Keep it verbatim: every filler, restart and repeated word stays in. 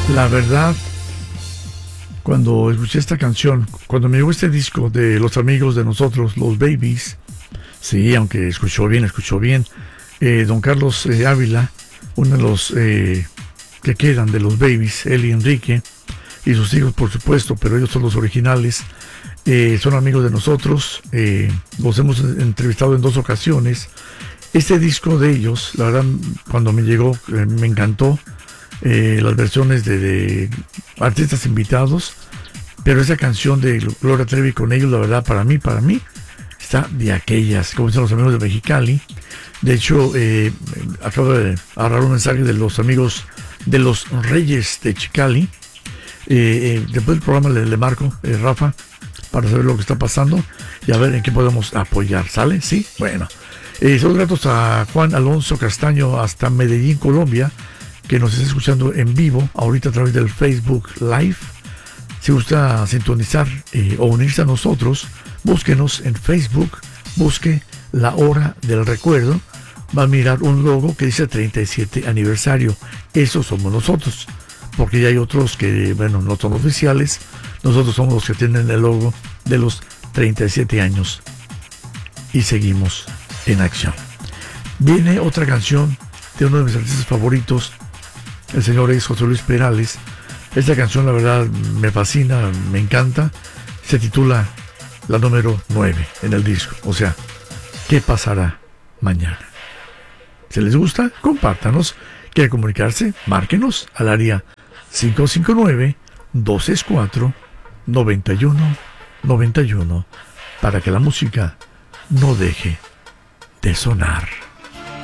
La verdad, cuando escuché esta canción, cuando me llegó este disco de los amigos de nosotros, los Babies, sí, aunque escuchó bien, escuchó bien, eh, don Carlos eh, Ávila, uno de los eh, que quedan de los Babies, él y Enrique, y sus hijos por supuesto, pero ellos son los originales, eh, son amigos de nosotros, eh, los hemos entrevistado en dos ocasiones. Este disco de ellos, la verdad, cuando me llegó, eh, me encantó. Eh, las versiones de, de artistas invitados, pero esa canción de Gloria Trevi con ellos, la verdad, para mí, para mí, está de aquellas, como dicen los amigos de Mexicali. De hecho, eh, acabo de agarrar un mensaje de los amigos de los Reyes de Chicali. Eh, eh, después del programa le, le marco, eh, Rafa, para saber lo que está pasando y a ver en qué podemos apoyar, ¿sale? Sí, bueno. Eh, saludos gratos a Juan Alonso Castaño hasta Medellín, Colombia, que nos está escuchando en vivo ahorita a través del Facebook Live. Si gusta sintonizar eh, o unirse a nosotros, búsquenos en Facebook, busque La Hora del Recuerdo, va a mirar un logo que dice treinta y siete aniversario. Esos somos nosotros, porque ya hay otros que, bueno, no son oficiales. Nosotros somos los que tienen el logo de los treinta y siete años y seguimos en acción. Viene otra canción de uno de mis artistas favoritos. El señor es José Luis Perales. Esta canción, la verdad, me fascina, me encanta. Se titula la número nueve en el disco. O sea, ¿qué pasará mañana? Si les gusta, compártanos. ¿Quiere comunicarse? Márquenos al área cinco cinco nueve, dos seis cuatro, nueve uno nueve uno para que la música no deje de sonar.